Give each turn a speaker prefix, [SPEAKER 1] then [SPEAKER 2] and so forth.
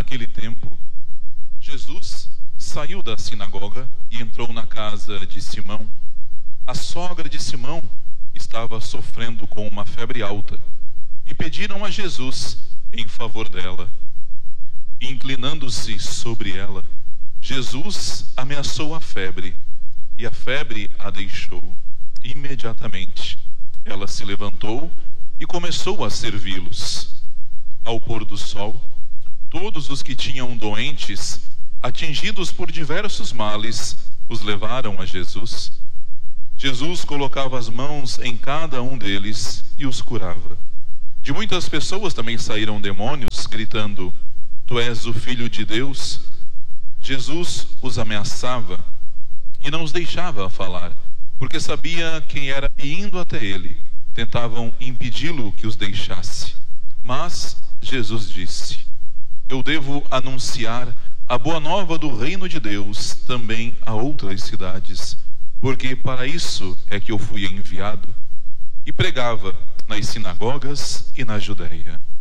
[SPEAKER 1] Naquele tempo, Jesus saiu da sinagoga e entrou na casa de Simão. A sogra de Simão estava sofrendo com uma febre alta e pediram a Jesus em favor dela. Inclinando-se sobre ela, Jesus ameaçou a febre, e a febre a deixou. Imediatamente, ela se levantou e começou a servi-los. Ao pôr do sol, todos os que tinham doentes, atingidos por diversos males, os levaram a Jesus. Jesus colocava as mãos em cada um deles e os curava. De muitas pessoas também saíram demônios, gritando: Tu és o Filho de Deus. Jesus os ameaçava e não os deixava falar, porque sabia quem era, e indo até ele, tentavam impedi-lo que os deixasse. Mas Jesus disse: Eu devo anunciar a boa nova do reino de Deus também a outras cidades, porque para isso é que eu fui enviado. E pregava nas sinagogas e na Judéia.